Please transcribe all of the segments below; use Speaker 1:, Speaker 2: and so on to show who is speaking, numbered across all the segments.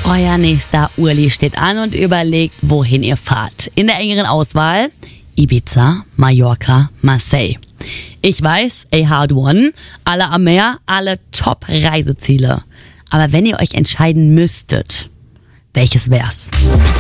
Speaker 1: Euer nächster Urlaub steht an und überlegt, wohin ihr fahrt. In der engeren Auswahl Ibiza, Mallorca, Marseille. Ich weiß, a hard one. Alle am Meer, alle Top-Reiseziele. Aber wenn ihr euch entscheiden müsstet, welches wär's?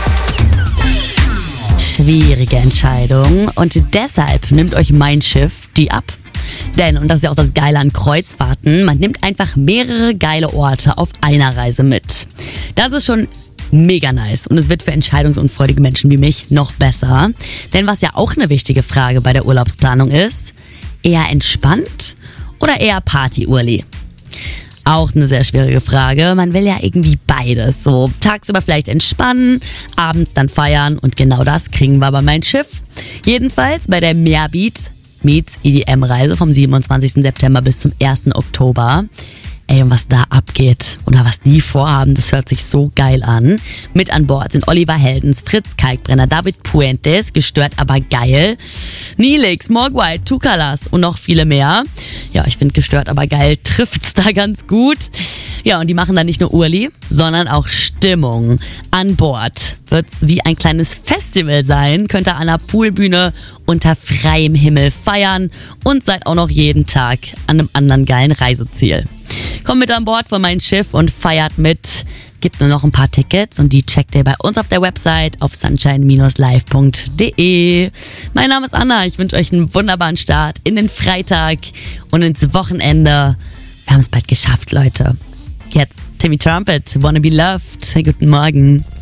Speaker 1: Schwierige Entscheidung und deshalb nimmt euch Mein Schiff die ab. Denn, und das ist ja auch das Geile an Kreuzfahrten, man nimmt einfach mehrere geile Orte auf einer Reise mit. Das ist schon mega nice und es wird für entscheidungsunfreudige Menschen wie mich noch besser. Denn was ja auch eine wichtige Frage bei der Urlaubsplanung ist, eher entspannt oder eher Party-Urli? Auch eine sehr schwierige Frage. Man will ja irgendwie beides. So tagsüber vielleicht entspannen, abends dann feiern und genau das kriegen wir bei Mein Schiff. Jedenfalls bei der Meerbeat meets EDM-Reise vom 27. September bis zum 1. Oktober. Ey, und was da abgeht oder was die vorhaben, das hört sich so geil an. Mit an Bord sind Oliver Heldens, Fritz Kalkbrenner, David Puentes, gestört aber geil, Nilix, Mogwai, Tukalas und noch viele mehr. Ja, ich finde gestört aber geil trifft's da ganz gut. Ja, und die machen da nicht nur Urli, sondern auch Stimmung. An Bord wird's wie ein kleines Festival sein, könnt ihr an der Poolbühne unter freiem Himmel feiern und seid auch noch jeden Tag an einem anderen geilen Reiseziel. Kommt mit an Bord von Mein Schiff und feiert mit. Gibt nur noch ein paar Tickets und die checkt ihr bei uns auf der Website auf sunshine-live.de. Mein Name ist Anna, ich wünsche euch einen wunderbaren Start in den Freitag und ins Wochenende. Wir haben es bald geschafft, Leute. Jetzt Timmy Trumpet, Wanna Be Loved. Guten Morgen.